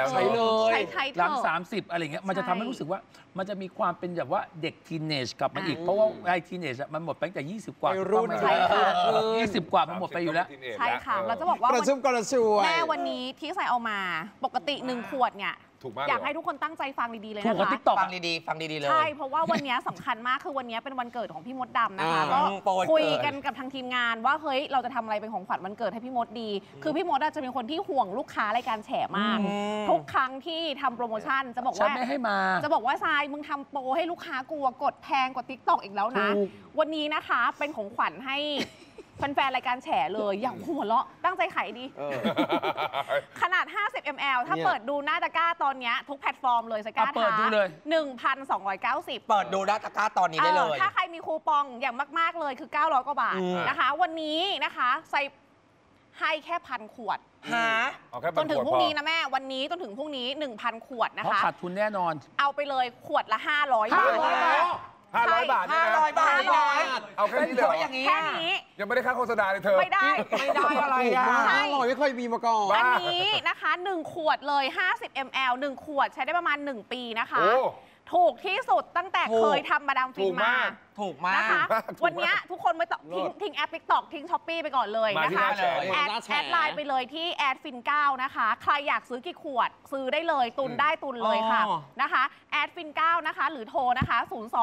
แล้วใช้เลยหลัง30อะไรเงี้ยมันจะทำให้รู้สึกว่ามันจะมีความเป็นแบบว่าเด็กทีนเนจกลับมาอีกเพราะว่าไอ้ทีนเนจมันหมดไปตั้งแต่20 กว่ารุ่นใช่ค่ะ20 กว่ามันหมดไปอยู่แล้วใช่ค่ะเราจะบอกว่ากระชุ่มกระชวยแม่วันนี้ที่ใส่เอามาปกติ1 ขวดเนี่ยอยากให้ทุกคนตั้งใจฟังดีๆเลยนะคะฟังดีๆฟังดีๆเลยใช่เพราะว่าวันนี้สำคัญมากคือวันนี้เป็นวันเกิดของพี่มดดำนะคะก็คุยกันกับทางทีมงานว่าเฮ้ยเราจะทำอะไรเป็นของขวัญวันเกิดให้พี่มดดีคือพี่มดจะเป็นคนที่ห่วงลูกค้ารายการแฉมากทุกครั้งที่ทำโปรโมชั่นจะบอกว่าไม่ให้มาจะบอกว่าทรายมึงทำโปรให้ลูกค้ากลัวกดแพงกว่า TikTok อีกแล้วนะวันนี้นะคะเป็นของขวัญให้แฟนๆรายการแฉเลยอย่างหัวเราะตั้งใจขายดีขนาด50 ml ถ้าเปิดดูหน้าตะกร้าตอนนี้ทุกแพลตฟอร์มเลยสก้าท้า 1,290 เปิดดูหน้าตะกร้าตอนนี้ได้เลยถ้าใครมีคูปองอย่างมากๆเลยคือ900 กว่าบาทนะคะวันนี้นะคะใส่ให้แค่1,000 ขวดจนถึงพรุ่งนี้นะแม่วันนี้จนถึงพรุ่งนี้ 1,000 ขวดนะคะขาดทุนแน่นอนเอาไปเลยขวดละ500 บาท 500 บาท500 บาทเอาแค่นี้เลยแค่นี้ยังไม่ได้ค่าโฆษณาเลยเธอไม่ได้อะไรอ่ะ500ไม่เคยมีมาก่อนอันนี้นะคะ1 ขวดเลย50 ml 1 ขวดใช้ได้ประมาณ1 ปีนะคะถูกที่สุดตั้งแต่เคยทำมาดามฟินมาถูกมากนะคะวันนี้ทุกคนไม่ต้องทิ้งแอป TikTok ทิ้ง Shopee ไปก่อนเลยนะคะแอดไลน์ไปเลยที่แอดฟิน9นะคะใครอยากซื้อกี่ขวดซื้อได้เลยตุนได้ตุนเลยค่ะนะคะแอดฟิน9นะคะหรือโทรนะคะ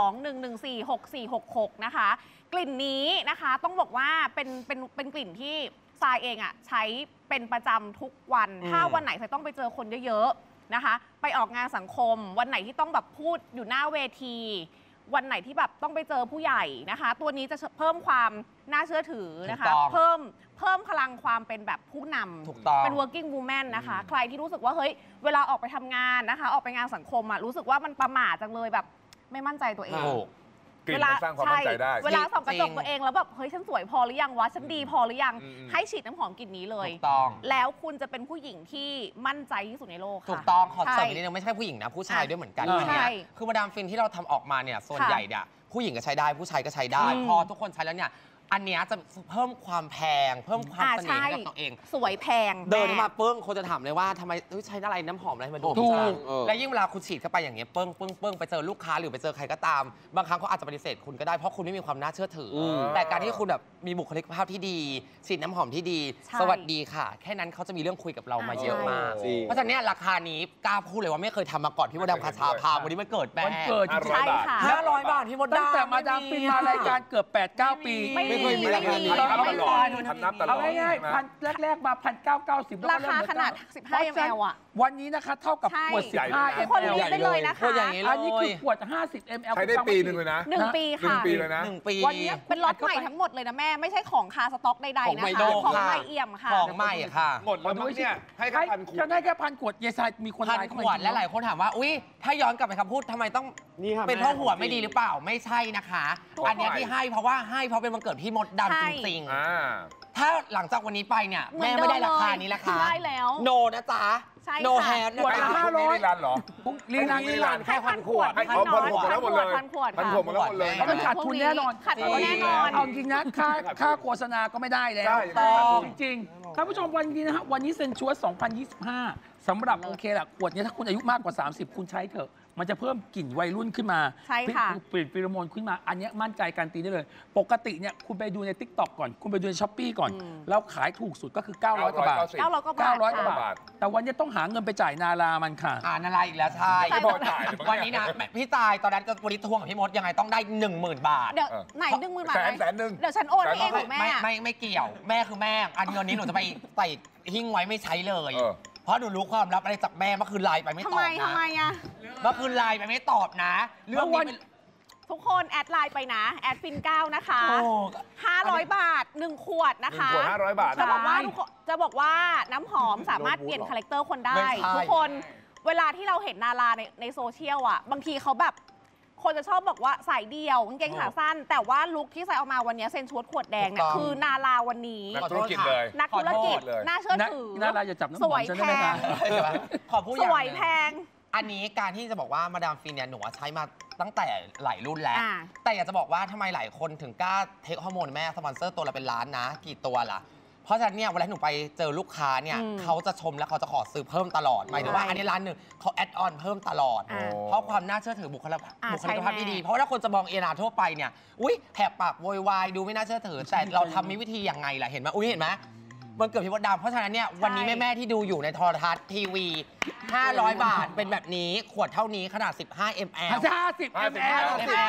02-114-6466นะคะกลิ่นนี้นะคะต้องบอกว่าเป็นกลิ่นที่ทรายเองอ่ะใช้เป็นประจำทุกวันถ้าวันไหนทรายต้องไปเจอคนเยอะๆนะคะไปออกงานสังคมวันไหนที่ต้องแบบพูดอยู่หน้าเวทีวันไหนที่แบบต้องไปเจอผู้ใหญ่นะคะตัวนี้จะเพิ่มความน่าเชื่อถือนะคะเพิ่มพลังความเป็นแบบผู้นำเป็น working woman นะคะใครที่รู้สึกว่าเฮ้ยเวลาออกไปทำงานนะคะออกไปงานสังคมรู้สึกว่ามันประหม่าจังเลยแบบไม่มั่นใจตัวเองเวลาสร้างความมั่นใจได้เวลาส่องกระจกตัวเองแล้วแบบเฮ้ยฉันสวยพอหรือยังวะฉันดีพอหรือยังให้ฉีดน้ำหอมกลิ่นนี้เลยแล้วคุณจะเป็นผู้หญิงที่มั่นใจที่สุดในโลกค่ะถูกต้องขอเสริมนิดนึงไม่ใช่ผู้หญิงนะผู้ชายด้วยเหมือนกันคือมาดามฟินที่เราทำออกมาเนี่ยส่วนใหญ่เนี่ยผู้หญิงก็ใช้ได้ผู้ชายก็ใช้ได้พอทุกคนใช้แล้วเนี่ยอันนี้จะเพิ่มความแพงเพิ่มความเสน่ห์กับตัวเองสวยแพงเดินมาเปิ้งคนจะถามเลยว่าทำไมใช้อะไรน้ำหอมอะไรมาดูและยิ่งเวลาคุณฉีดเข้าไปอย่างเงี้ยเปิ้งไปเจอลูกค้าหรือไปเจอใครก็ตามบางครั้งเขาอาจจะปฏิเสธคุณก็ได้เพราะคุณไม่มีความน่าเชื่อถือแต่การที่คุณแบบมีบุคลิกภาพที่ดีฉีดน้ำหอมที่ดีสวัสดีค่ะแค่นั้นเขาจะมีเรื่องคุยกับเรามาเยอะมากเพราะฉะนั้นราคานี้กล้าพูดเลยว่าไม่เคยทำมาก่อนพี่มดดำคาชาพาวันนี้มันเกิดแม่ใช่ค่ะ 500 บาทพี่มดดำตั้งแต่มาดามฟินมารายการเกือบ 8-9 ปีไม่เคยมีราคานี้เอาง่ายๆพันแรกๆมา1,990 ราคาขนาด15 ml อ่ะวันนี้นะคะเท่ากับขวด15 ml คนรีบได้เลยนะคะอันนี้คือขวด50 ml ใช้ได้ปีนึงเลยนะ 1 ปีค่ะ 1 ปีเลยนะ 1 ปีวันนี้เป็นล็อตใหม่ทั้งหมดเลยนะแม่ไม่ใช่ของคาสต็อกใดๆนะคะของใหม่เอี่ยมค่ะของใหม่ค่ะหมดแล้วเนี่ยให้แค่1,000 ขวดฉันได้แค่1,000 ขวดเยซายมีคนไลน์ขวดและหลายคนถามว่าอุ้ยถ้าย้อนกลับไปคำพูดทำไมต้องเป็นเพราะหัวไม่ดีหรือเปล่าไม่ใช่นะคะอันนี้ที่ให้เพราะเป็นวันเกิดพี่มดดำจริงๆถ้าหลังจากวันนี้ไปเนี่ยแม่ไม่ได้ราคานี้ราคาได้แล้วโนนะจ๊ะโนแฮนขวดละ500ร้านหรอลีลานแค่1,000 ขวดให้เขา1,000 ขวดแล้วหมดเลย1,000 ขวดเลยมันขาดทุนแน่นอนเอาจริงนะค่าโฆษณาก็ไม่ได้แล้วจริงๆท่านผู้ชมวันนี้นะฮะวันนี้เซ็นชัวร์2025สำหรับโอเคละขวดนี้ถ้าคุณอายุมากกว่า30คุณใช้เถอะมันจะเพิ่มกลิ่นวัยรุ่นขึ้นมาใช่ค่ะเปลี่ยนฟีโรโมนขึ้นมาอันนี้มั่นใจการตีได้เลยปกติเนี่ยคุณไปดูใน TikTok ก่อนคุณไปดูใน Shopee ก่อนแล้วขายถูกสุดก็คือ900 กว่าบาท 900 กว่าบาทแต่วันนี้ต้องหาเงินไปจ่ายนารามันค่ะนาราอีกแล้วใช่ไม่พอจ่ายวันนี้นะพี่ตายตอนนั้นจะบริทวงกับพี่มดยังไงต้องได้ 10,000 บาทเดี๋ยวไหน10,000 บาทแสนเดี๋ยวฉันโอนให้เองของแม่ไม่เกี่ยวแม่คือแม่อันเงินนี้หนูจะไปใส่หิ้งไว้ไม่ใช้เลยเพราะหนูรู้ความลับอะไรจากแม่เมื่อคืนไลน์ไปไม่ตอบนะทำไมอะเมื่อคืนไลน์ไปไม่ตอบนะเรื่องนี้ทุกคนแอดไลน์ไปนะแอดฟิน9นะคะ500 บาท1 ขวดนะคะ 1 ขวด500 บาทจะบอกว่าน้ำหอมสามารถเปลี่ยนคาแรคเตอร์คนได้ทุกคนเวลาที่เราเห็นดาราในโซเชียลอ่ะบางทีเขาแบบคนจะชอบบอกว่าสายเดี่ยวกางเกงขาสั้นแต่ว่าลุคที่ใส่ออกมาวันนี้เซ็นชุดขวดแดงเนี่ยคือนาราวันนี้นักธุรกิจเลยนักธุรกิจน่าเชื่อถือนาราจะจับน้ำหอมฉันได้ไหมขอพูดอย่างสวยแพงอันนี้การที่จะบอกว่ามาดามฟินเนี่ยหนูใช้มาตั้งแต่หลายรุ่นแล้วแต่อยากจะบอกว่าทำไมหลายคนถึงกล้าเทคฮอร์โมนแม่สปอนเซอร์ตัวละเป็นล้านนะกี่ตัวล่ะเพราะฉะนั้นเนี่ยเวลาหนูไปเจอลูกค้าเนี่ยเขาจะชมและเขาจะขอซื้อเพิ่มตลอดหมายถึงว่าอันนี้ร้านหนึ่งเขาแอดออนเพิ่มตลอดเพราะความน่าเชื่อถือบุคลิกภาพที่ดีเพราะถ้าคนจะมองเอนาทั่วไปเนี่ยอุ้ยแหกปากโวยวายดูไม่น่าเชื่อถือแต่เราทำมีวิธียังไงล่ะเห็นไหมอุ้ยเห็นไหมมันเกิดพี่มดดำเพราะฉะนั้นเนี่ยวันนี้แม่ๆที่ดูอยู่ในโทรทัศน์ทีวี500 บาทเป็นแบบนี้ขวดเท่านี้ขนาด15 ml 50 ml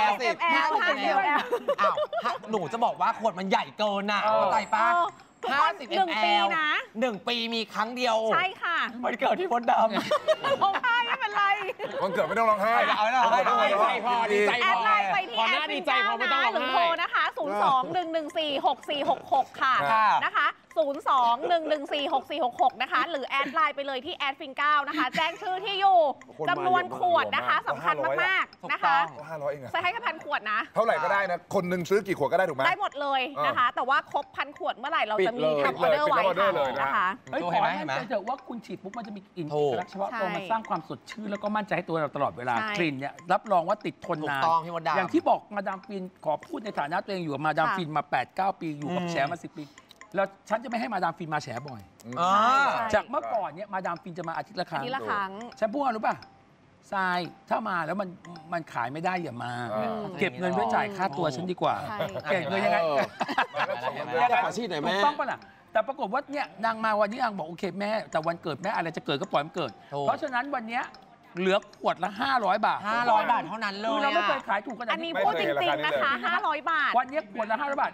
อ้าวหนูจะบอกว่าขวดมันใหญ่เกินน่ะเข้าใจปะ50 ml 1 ปีมีครั้งเดียวใช่ค่ะมันเกิดที่มดดำร้องไห้ไม่เป็นไรวันเกิดไม่ต้องร้องไห้เอาแล้วดีใจพอดีใจแอพดอไลน์ไปที่พอแอหน้าดดีฟินใจเก้าพอไม่ต้องนะร้องหรือไห้โทรนะคะ 02-114-6466 นะคะ 02-114-6466 นะคะ หรือแอดไลน์ไปเลยที่แอดฟิน9นะคะ แจ้งชื่อที่อยู่จำนวนขวดนะคะสำคัญมากๆนะคะ 500เองอะใส่ให้กับพันขวดนะเท่าไหร่ก็ได้นะ คนหนึ่งซื้อกี่ขวดก็ได้ถูกไหมได้หมดเลยนะคะ แต่ว่าครบพันขวดเมื่อไหร่เราจะมีปิดทำออเดอร์ไว้ปิดออเดอร์เลยค่ะนะนะคะเฮ้ยดูขเห็นอไหมให้เห็นไหมมั่นใจเถอะว่าคุณฉีดปุ๊บมันจะมีกลิ่นถูกเอกลักษณ์เฉพาะตัวใช่มันสร้างความสดชื่นแล้วก็มั่นใจให้ตัวเราตลอดเวลาใช่กลิ่นเนี่ยรับรองว่าติดทนถูกนานต้องพี่มดดำอย่างที่บอกมาดามฟินขอพูดในฐานะตัวเองอยู่กับมาดามฟินมา 8-9 ปีอยู่กับแฉมา 10 ปี แล้วฉันจะไม่ให้มาดามฟินมาแฉบ่อยอ่าจากเมื่อก่อนเนี่ยมาดามฟินจะมาอาทิตย์ละครั้งทีละครั้งฉันพูดว่ารู้ป่ะทรายถ้ามาแล้วมันขายไม่ได้อย่ามา เก็บเงินไว้จ่ายค่าตัวฉันดีกว่าใช่เก็บเงินยังไงอยากขอชีดหน่อยถูแม่กต้องปะล่ะแต่ปรากฏว่าเนี่ยนางมาวันนี้นางบอกโอเคแม่แต่วันเกิดแม่อะไรจะเกิดก็ปล่อยมันเกิดถูกเพราะฉะนั้นวันเนี้ยเหลือขวดละ500 บาท 500 บาทเท่านั้นเลคือย เราไม่เคยขายถูกขนาอัดนนี้นี้พูดจริงๆนะคะ 500 บาทวันนี้ขวดละ500 บาท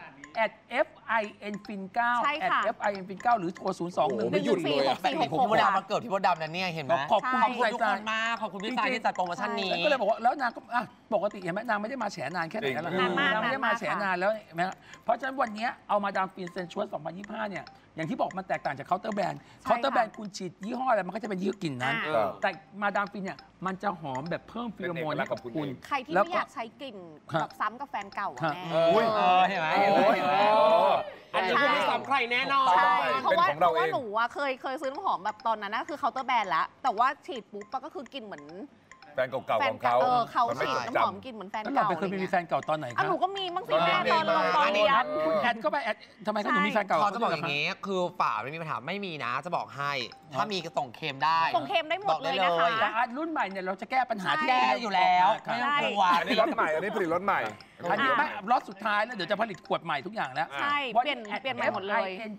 @FINFIN9 ใช่ค่ะ @FINFIN9 หรือโทรไม่หยุดเลยอะแบบนี้คุณมดดำมาเกิดพี่มดดำนะเนี่ยเห็นไหมขอบคุณขอบคุณพี่ทุกสาคยนมากขอบคุณพี่สายที่จัดโปรโมชั่นนี้ก็เลยบอกว่าแล้วนางก็ปกติเห็นไหมนางไม่ได้มาแฉนานแค่ไหนแล้วจริงนานมากนางไม่ได้มาแฉนานมากนานแล้วเห็นไหมฮะเพราะฉะนั้นวันนี้เอามาดามฟินเซนชวส2025เนี่ยอย่างที่บอกมันแตกต่างจากเคาน์เตอร์แบรนด์เคาน์เตอร์แบรนด์คุณฉีดยี่ห้ออะไรมันก็จะเป็นยี่ห้อกลิ่นนั้น แต่มาดามฟินเนี่ยมันจะหอมแบบเพิ่มฟิโรโมนให้กับคุณใครที่แล้วไม่ก็อยากใช้กลิ่นแบบซ้ำกับแฟนเก่าอะครับแม่อุ้ยเห็นไหมอันนี้คุณไม่ซ้ำใครแน่นอนใช่เป็นเพราะว่าของเราเองหนูอะเคยซื้อน้ำหอมแบบตอนนั้นนะคือเคาน์เตอร์แบรนด์แล้ว แต่ว่าฉีดปุ๊บก็คือกลิ่นเหมือนแฟนเก่าๆของเขาเขามันไม่ฉีดจดน้ำหอมจำกลิ่นเหมือนแฟนแล้วเราเก่าไปเคยมีแฟนเก่าตอนไหนคอ่ะรับหนูก็มีบ้างสิแม่ตตออน นเด็กตอนเรียนแอดก็ไปแอดทำไมเขาถึงมีแฟนเก่าเขาจะบอกอย่างนี้คือฝ่าไม่มีปัญหาไม่มีนะ จะบอกให้ ถ้ามีก็ส่งเค็มได้ส่งเค็มได้หมดเลยนะบอกได้คะแต่อาร์ตรุ่นใหม่เนี่ยเราจะแก้ปัญหาที่แก้อยู่แล้วไม่ต้องกลัวอันนี้รถใหม่ อันนี้ผลิตรถใหม่อันนี้ไม่ล็อตสุดท้ายแล้วเดี๋ยวจะผลิตขวดใหม่ทุกอย่างแล้วใช่ เปลี่ยนใหม่หมดเลย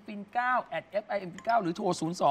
FINFIN9 หรือโทร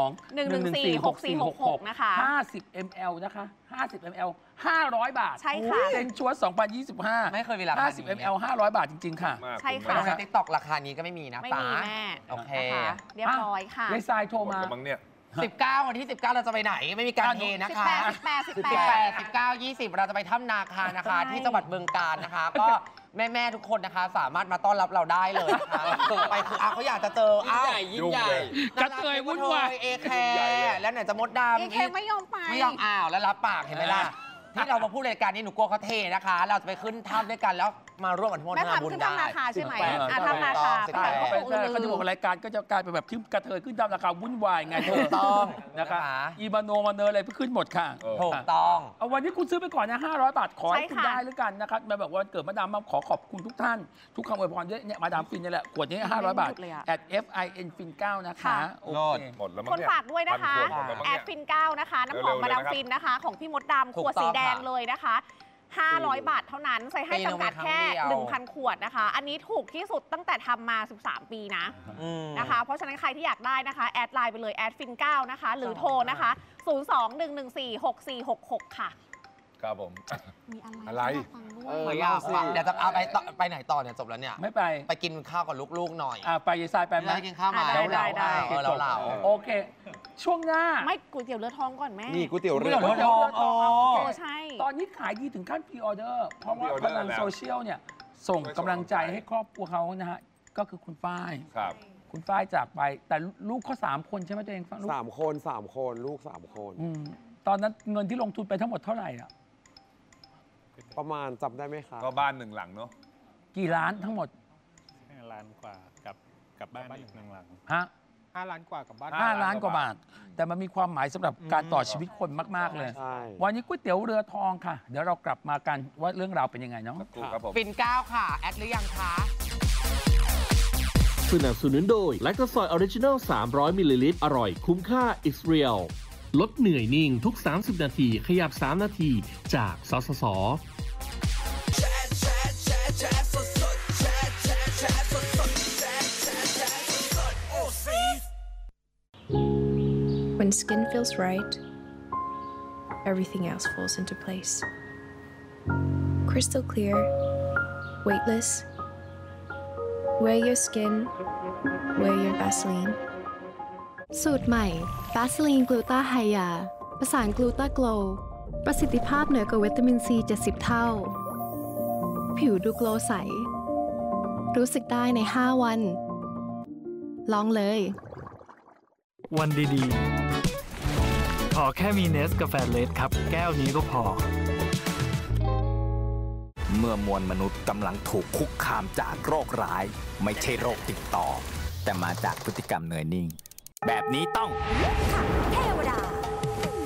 114-6466 นะคะ 50 ml นะคะ50 ml 500 บาทใช่ค่ะเซ็นชวด2025 ไม่เคยมีราคานี้ 50 ml 500 บาทจริง ๆ ค่ะใช่แต่ค่ะในติ๊กต็อกราคานี้ก็ไม่มีนะไม่ป๋ามีแม่โอเคนะคะเรียบร้อยค่ะยายทรายโทรหมดมาแล้วมั้งเนี่ย 19 วันที่ 19 เราจะไปไหนไม่มีการเทนะคะ 18 19 20 เราจะไปถ้ำนาคานะคะ ที่จังหวัดบึงกาฬนะคะ ก็แม่ๆทุกคนนะคะสามารถมาต้อนรับเราได้เลยนะคะไปคือเขาอยากจะเจอยิ่งใหญ่ยิ่งใหญ่กระเทยวุ่นวายเอแคร์แล้วไหนจะมดดำเอเคไม่ยอมไปไม่ยอมอ้าวแล้วรับปากเห็นไหมล่ะ ที่เรามาพูดรายการนี้หนูกลัวเขาเทนะคะ เราจะไปขึ้นถ้ำด้วยกันแล้วมาร่วมอนุโมทแม่นาถามบุญขึ้นได้ทำนาคาใช่ไหม 18 ทำนาคา 18 ไปก็ไปคงเขาจะบอกว่ารายการก็จะกลายเป็นแบบที่กระเทยขึ้นตามราคาวุ่นวายไงเธถูอกต้องนะคะนะคะอีมาโนมาเนอร์อะไรไปขึ้นหมดค่ะถูกต้องเอาวันนี้คุณซื้อไปก่อนนะ500 บาท ขอให้ใช่คุณค่ะได้แล้วกันนะครับมาแบบวันเกิดมาดามมาขอขอบคุณทุกท่าน ทุกคำอวยพรด้วยเนี่ยมาดามฟินนี่แหละขวดนี้500 บาท @FINFIN9 นะคะ โอเคหมดแล้วมั้คงนเนี่ยฝากด้วยนะคะพัขวดหมดแล้วมั้งแอเนี่ยดฟิน9นะคะ น้ำหอมเร็วๆมาดามเลยนะครับฟินนะคะ ของพี่มดดำถูขกวดต้องสีแดงค่ะเลยนะคะ 500 บาทเท่านั้น ใส่ให้จำกัดแค่ปีหนึ่งมีครั้งเดียว 1,000 ขวดนะคะ อันนี้ถูกที่สุดตั้งแต่ทำมา 13 ปีนะอืมนะคะ เพราะฉะนั้นใครที่อยากได้นะคะ แอดไลน์ไปเลยแอดฟิน9นะคะ หรือโทรนะคะ 02-114-6466 ค่ะครับผมมีอะไรอะไรฟังด้วยเหมือนอยากฟังเดี๋ยวจะเอาไปไหนต่อเนี่ยจบแล้วเนี่ยไม่ไปไปกินข้าวกับลูกๆหน่อยไปยายทรายไปไหมไปกินข้าวมาได้เหลาโอเค ช่วงหน้าไม่ก๋วยเตี๋ยวเรือทองก่อนแม่นี่ก๋วยเตี๋ยวเรือก๋วยเตี๋ยวเรือทองโอ้ใช่ตอนนี้ขายดีถึงขั้นพรีออเดอร์ เพราะว่า pre-order พลังแล้วโซเชียลเนี่ย ส่งกำลังใจให้ครอบครัวเขานะฮะ ก็คือคุณฝ้ายครับคุณฝ้ายจากไป แต่ลูกเขา3 คนใช่ไหมตัวเองฟังลูก 3 คน3 คนลูก 3 คนตอนนั้นเงินที่ลงทุนไปทั้งหมดเท่าไหร่อ่ะประมาณจำได้ไหมครับก็บ้านหนึ่งหลังเนาะกี่ล้านทั้งหมด 5 ล้านกว่ากับบ้านอีกหนึ่งหลังฮะ 5 ล้านกว่ากับบ้าน 5 ล้านกว่าบาท แต่มันมีความหมายสำหรับการต่อชีวิตคนมาก ๆ เลยใช่วันนี้ก๋วยเตี๋ยวเรือทองค่ะ เดี๋ยวเรากลับมากันว่าเรื่องราวเป็นยังไงเนาะถูกครับผมฟิน9ค่ะ แอดหรือยังคะสนับสนุนโดยแลคโตซอยออริจินัล300มิลลิลิตรอร่อยคุ้มค่า It's Real ลดเหนื่อยนิ่งทุก30นาทีขยับ3นาทีจากสสส. When skin feels right, everything else falls into place. Crystal clear, weightless. Wear your skin, wear your Vaseline. สูตรใหม่ Vaseline Gluta Hya ประสาน Gluta Glow ประสิทธิภาพเหนือกว่าวิตามินซี70 เท่า ผิวดูโกลว์ใส รู้สึกได้ใน5 วัน ลองเลยวันดีๆ ขอแค่มีเนสกาแฟเลสครับ แก้วนี้ก็พอเมื่อมวลมนุษย์กำลังถูกคุกคามจากโรคร้าย ไม่ใช่โรคติดต่อ แต่มาจากพฤติกรรมเหนื่อยนิ่ง แบบนี้ต้องเทวดา